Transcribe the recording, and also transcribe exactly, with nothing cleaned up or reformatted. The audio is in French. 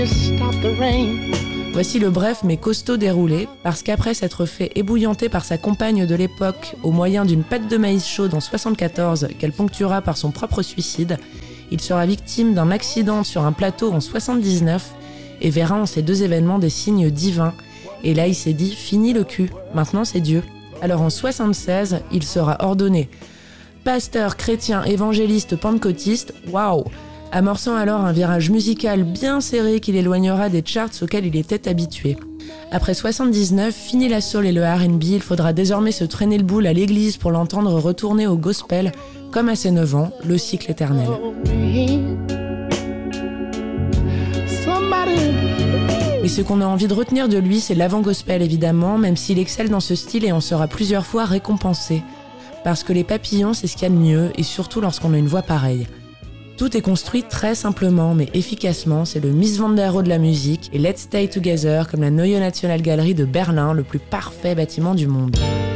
Voici le bref mais costaud déroulé, parce qu'après s'être fait ébouillanter par sa compagne de l'époque au moyen d'une pâte de maïs chaude en soixante-quatorze qu'elle ponctuera par son propre suicide, il sera victime d'un accident sur un plateau en soixante-dix-neuf et verra en ces deux événements des signes divins. Et là il s'est dit « fini le cul, maintenant c'est Dieu ». Alors en soixante-seize, il sera ordonné pasteur, chrétien, évangéliste, pentecôtiste, waouh, amorçant alors un virage musical bien serré qui l'éloignera des charts auxquels il était habitué. Après soixante-dix-neuf, fini la soul et le R and B, il faudra désormais se traîner le boule à l'église pour l'entendre retourner au gospel, comme à ses neuf ans, le cycle éternel. Mais ce qu'on a envie de retenir de lui, c'est l'avant-gospel évidemment, même s'il excelle dans ce style et en sera plusieurs fois récompensé. Parce que les papillons, c'est ce qu'il y a de mieux, et surtout lorsqu'on a une voix pareille. Tout est construit très simplement, mais efficacement, c'est le Mies van der Rohe de la musique, et Let's Stay Together, comme la Neue Nationalgalerie de Berlin, le plus parfait bâtiment du monde.